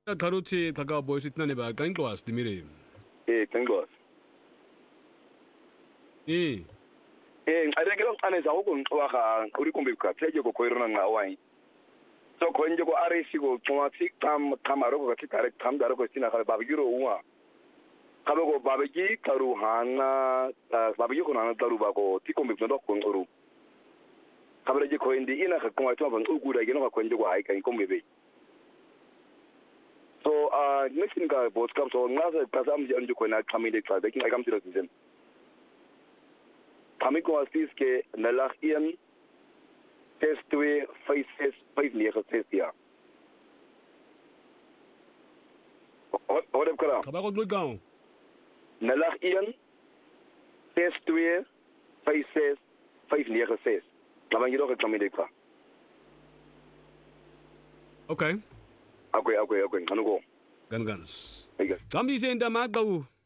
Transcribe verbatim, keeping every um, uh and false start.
Karuti kaka boy sit na ni ba kain kwas di miri. Eh kangos. Eh. Eh ade kilo ane za huko wa ka uri kumbi ka teje ko koirona nga wai. So ko nje ko are sigo tuma tik tam kamaro ko tik are tam daro ko sina ka babigiro uwa. Kabe ko babigi karu hana babigi ko na daru ba ko tikombi ndo ko ngoro. Kabe je ko indi ina ka kuma tuma ban ugura gino ka ko nje ko ai kan kombe be. So, uh, next thing I bought comes on another Kazam Janju Kona coming the tribe, I come to the season. Kamiko Asiske, Nalachian, test way, faces, five near a test here. What have come? Kabako look down. Nalachian, test way, faces, five near a test. Kamango coming the car. Okay. Okay, okay, okay. Hanugo. Gan gans. Okay. Kami sa inda magaw.